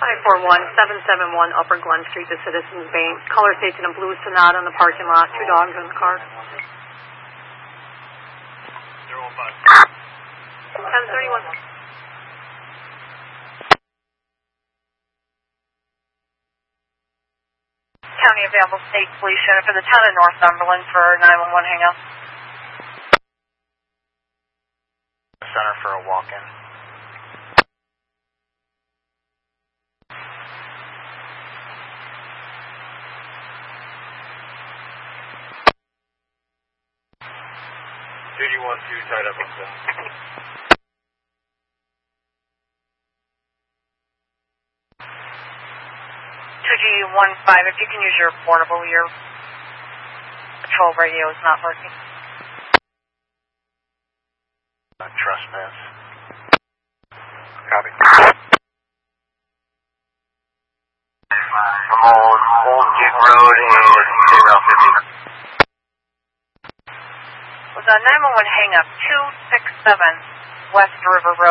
541-771 Upper Glen Street to Citizens Bank. Color station in blue Sonata in the parking lot. 2 dogs in the car. 1031. County Available State Police Unit for the town of Northumberland for 911 hang-up. Center for a walk-in. Duty 1-2 tied up on 2G15, if you can use your portable, your patrol radio is not working. Trespass. Copy. I'm on Old Gate Road and Route 50. Was a 911 hang-up 267 West River Road.